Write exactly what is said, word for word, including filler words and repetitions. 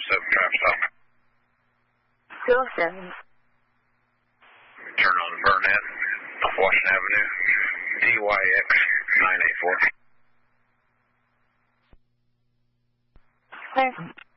seven traffic stop. two oh seven. Turn on Burnett, off Washington Avenue, D Y X nine eight four. Clear.